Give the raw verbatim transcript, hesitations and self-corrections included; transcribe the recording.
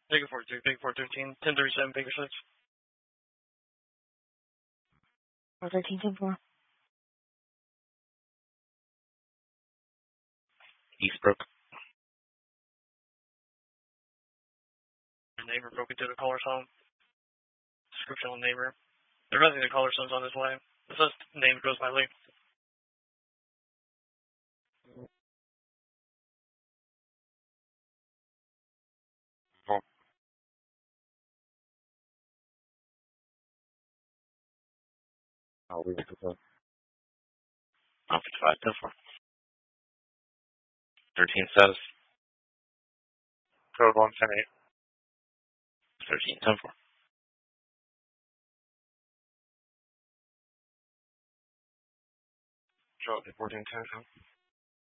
Baker forty-two, Baker four thirteen, ten thirty-seven, Baker six. four thirteen, ten four. Eastbrook. Neighbor broke into the caller's home. Description on neighbor. They're running the caller's son's on his way. It says name goes by Lee. Oh. I'll leave it to that. nine fifty-five, ten four. thirteen status. Code one ten eight. thirteen, ten four. Drop fourteen ten.